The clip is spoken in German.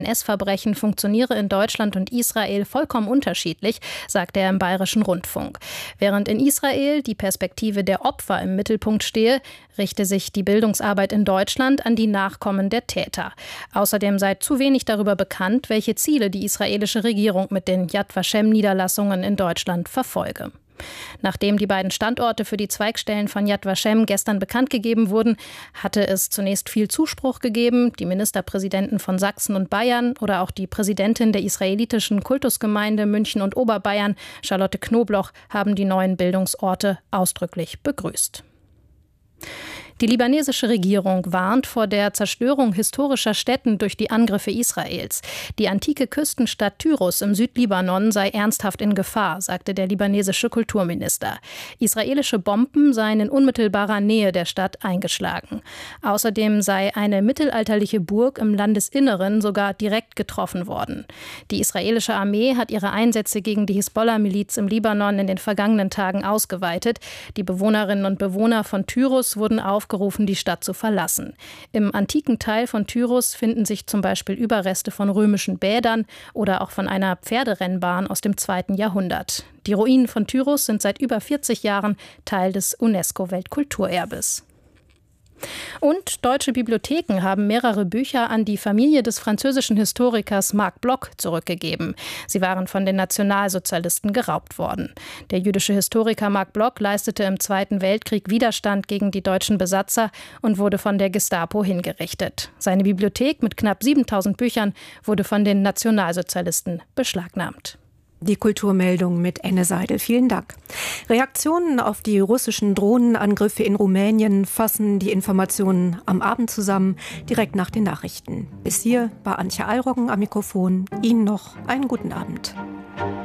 NS-Verbrechen funktioniere in Deutschland und Israel vollkommen unterschiedlich, sagt er im Bayerischen Rundfunk. Während in Israel die Perspektive der Opfer im Mittelpunkt stehe, richte sich die Bildungsarbeit in Deutschland an die Nachkommen der Täter. Außerdem sei zu wenig darüber bekannt, welche Ziele die israelische Regierung mit den Yad Vashem-Niederlassungen in Deutschland verfolge. Nachdem die beiden Standorte für die Zweigstellen von Yad Vashem gestern bekannt gegeben wurden, hatte es zunächst viel Zuspruch gegeben. Die Ministerpräsidenten von Sachsen und Bayern oder auch die Präsidentin der israelitischen Kultusgemeinde München und Oberbayern, Charlotte Knobloch, haben die neuen Bildungsorte ausdrücklich begrüßt. Die libanesische Regierung warnt vor der Zerstörung historischer Stätten durch die Angriffe Israels. Die antike Küstenstadt Tyros im Südlibanon sei ernsthaft in Gefahr, sagte der libanesische Kulturminister. Israelische Bomben seien in unmittelbarer Nähe der Stadt eingeschlagen. Außerdem sei eine mittelalterliche Burg im Landesinneren sogar direkt getroffen worden. Die israelische Armee hat ihre Einsätze gegen die Hisbollah-Miliz im Libanon in den vergangenen Tagen ausgeweitet. Die Bewohnerinnen und Bewohner von Tyros wurden aufgerufen, die Stadt zu verlassen. Im antiken Teil von Tyros finden sich zum Beispiel Überreste von römischen Bädern oder auch von einer Pferderennbahn aus dem 2. Jahrhundert. Die Ruinen von Tyros sind seit über 40 Jahren Teil des UNESCO-Weltkulturerbes. Und deutsche Bibliotheken haben mehrere Bücher an die Familie des französischen Historikers Marc Bloch zurückgegeben. Sie waren von den Nationalsozialisten geraubt worden. Der jüdische Historiker Marc Bloch leistete im Zweiten Weltkrieg Widerstand gegen die deutschen Besatzer und wurde von der Gestapo hingerichtet. Seine Bibliothek mit knapp 7.000 Büchern wurde von den Nationalsozialisten beschlagnahmt. Die Kulturmeldung mit Enne Seidel. Vielen Dank. Reaktionen auf die russischen Drohnenangriffe in Rumänien fassen die Informationen am Abend zusammen, direkt nach den Nachrichten. Bis hier war Antje Alroggen am Mikrofon. Ihnen noch einen guten Abend.